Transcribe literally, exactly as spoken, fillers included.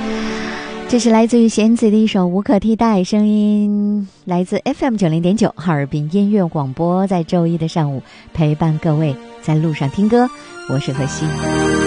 这是来自于弦子的一首无可替代，声音来自 F M 九零点九哈尔滨音乐广播，在周一的上午陪伴各位在路上听歌，我是何西。